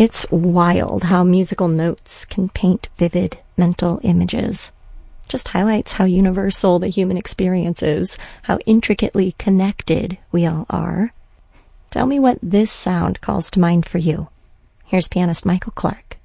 It's wild how musical notes can paint vivid mental images. Just highlights how universal the human experience is, how intricately connected we all are. Tell me what this sound calls to mind for you. Here's pianist Michael Clark.